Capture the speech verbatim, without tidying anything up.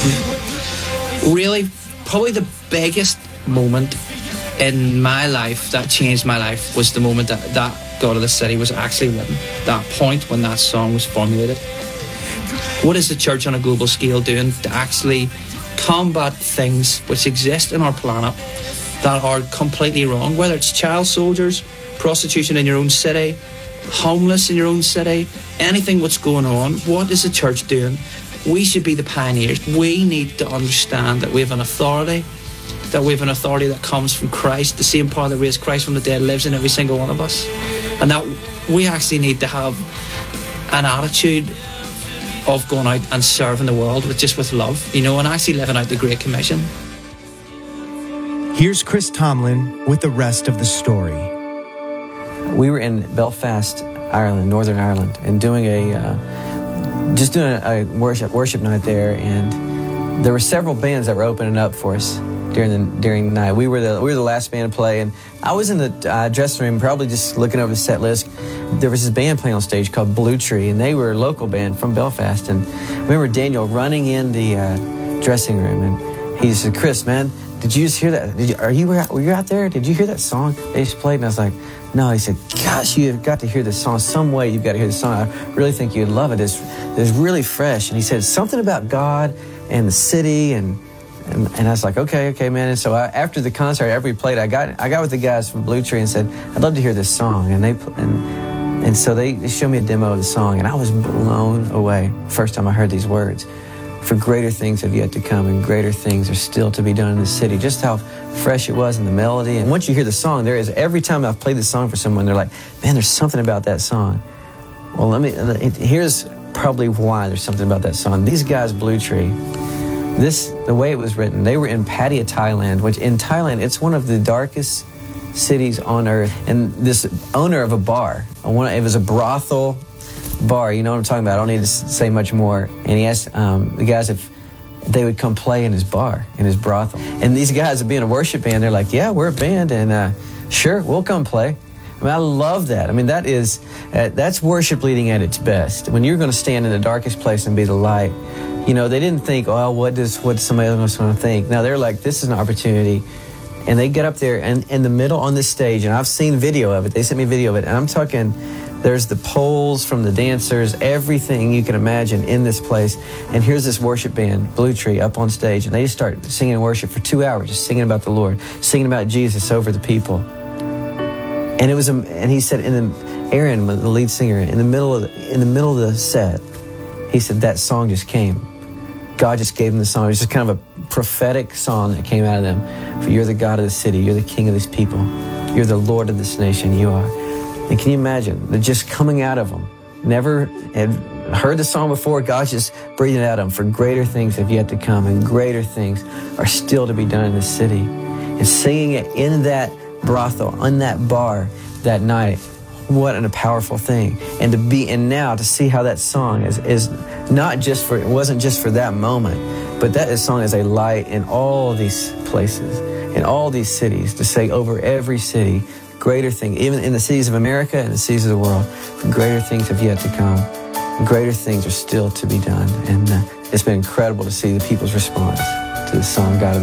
Really, probably the biggest moment in my life that changed my life was the moment that, that God of the City was actually written. That point when that song was formulated. What is the church on a global scale doing to actually combat things which exist in our planet that are completely wrong? Whether it's child soldiers, prostitution in your own city, homeless in your own city, anything what's going on, what is the church doing? We should be the pioneers. We need to understand that we have an authority, that we have an authority that comes from Christ. The same power that raised Christ from the dead lives in every single one of us. And that we actually need to have an attitude of going out and serving the world with just with love, you know, and actually living out the Great Commission. Here's Chris Tomlin with the rest of the story. We were in Belfast, Ireland, Northern Ireland, and doing a uh, just doing a, a worship worship night there, and there were several bands that were opening up for us during the during the night. We were the we were the last band to play, and I was in the uh, dressing room, probably just looking over the set list. There was this band playing on stage called Blue Tree, and they were a local band from Belfast. And I remember Daniel running in the uh, dressing room, and he said, "Chris, man, did you just hear that? Did you, are you were you out there? Did you hear that song they just played?" And I was like, "No." He said, "Gosh, you've got to hear this song. Some way you've got to hear this song. I really think you'd love it. It's, it's really fresh." And he said, "Something about God and the city." And and, and I was like, okay, okay, man. And so I, after the concert, after we played, I got I got with the guys from Blue Tree and said, "I'd love to hear this song." And they and and so they, they showed me a demo of the song, and I was blown away. First time I heard these words. For greater things have yet to come, and greater things are still to be done in the city. Just how fresh it was in the melody. And once you hear the song, there is, every time I've played the song for someone, they're like, "Man, there's something about that song." Well, let me, here's probably why there's something about that song. These guys, Blue Tree, this, the way it was written, they were in Pattaya, Thailand, which in Thailand, it's one of the darkest cities on earth. And this owner of a bar, it was a brothel bar, you know what I'm talking about. I don't need to say much more. And he asked um, the guys if they would come play in his bar, in his brothel. And these guys, being a worship band, they're like, "Yeah, we're a band, and uh, sure, we'll come play." I mean, I love that. I mean, that is, uh, that's worship leading at its best. When you're going to stand in the darkest place and be the light, you know, they didn't think, "Oh, what does what somebody else going to think?" Now they're like, "This is an opportunity." And they get up there and in the middle on this stage, and I've seen video of it. They sent me video of it, and I'm talking, there's the poles from the dancers, everything you can imagine in this place. And here's this worship band, Blue Tree, up on stage, and they just start singing worship for two hours, just singing about the Lord, singing about Jesus over the people. And it was, a, and he said, in the Aaron, the lead singer, in the middle of the, in the middle of the set, he said that song just came. God just gave them the song. It was just kind of a prophetic song that came out of them. For you're the God of the city. You're the king of this people. You're the Lord of this nation. You are. And can you imagine that just coming out of them? Never had heard the song before. God's just breathing it out of them. For greater things have yet to come, and greater things are still to be done in the city. And singing it in that brothel, in that bar that night. What a powerful thing. And to be, and now to see how that song is, is not just for, it wasn't just for that moment, but that song is a light in all these places, in all these cities, to say over every city, greater things, even in the cities of America and the cities of the world, greater things have yet to come. Greater things are still to be done. And uh, it's been incredible to see the people's response to the song, God of the